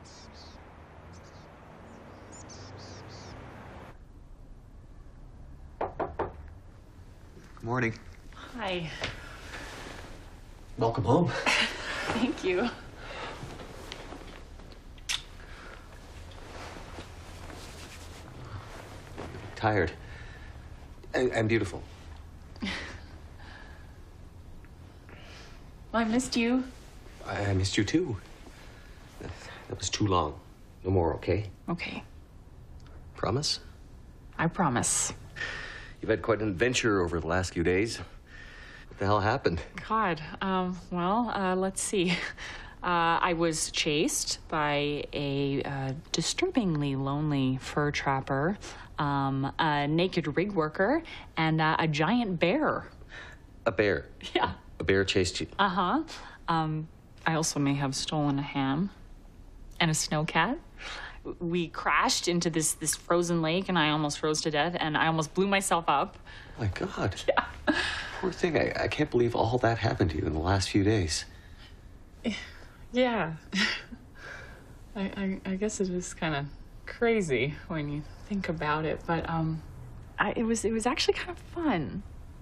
Good morning. Hi. Welcome home. Thank you. Tired. I'm beautiful. Well, I missed you. I missed you too. That was too long. No more, okay? Okay. Promise? I promise. You've had quite an adventure over the last few days. What the hell happened? God, let's see. I was chased by a disturbingly lonely fur trapper, a naked rig worker, and a giant bear. A bear? Yeah. A bear chased you? Uh-huh. I also may have stolen a ham and a snowcat. We crashed into this frozen lake, and I almost froze to death, and I almost blew myself up. Oh my God. Yeah. Poor thing. I can't believe all that happened to you in the last few days. Yeah. I guess it is kind of crazy when you think about it, but it was actually kind of fun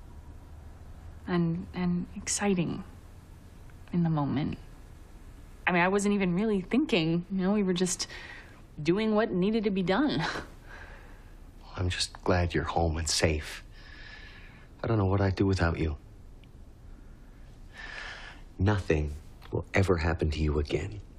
and exciting in the moment. I mean, I wasn't even really thinking, we were just doing what needed to be done. I'm just glad you're home and safe. I don't know what I'd do without you. Nothing will ever happen to you again.